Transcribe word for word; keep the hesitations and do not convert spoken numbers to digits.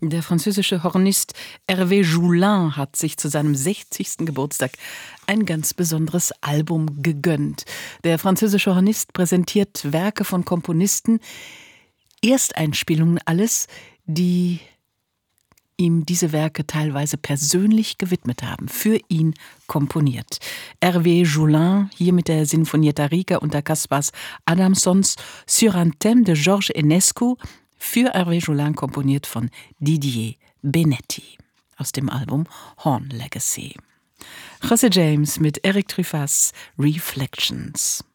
Der französische Hornist Hervé Joulin hat sich zu seinem sechzigsten Geburtstag ein ganz besonderes Album gegönnt. Der französische Hornist präsentiert Werke von Komponisten, Ersteinspielungen alles, die ihm diese Werke teilweise persönlich gewidmet haben, für ihn komponiert. Hervé Joulin, hier mit der Sinfonietta Riga unter Caspars Adamsons, Sur un thème de Georges Enescu, für Hervé Joulin komponiert von Didier Benetti aus dem Album Horn Legacy. José James mit Eric Truffaz Reflections.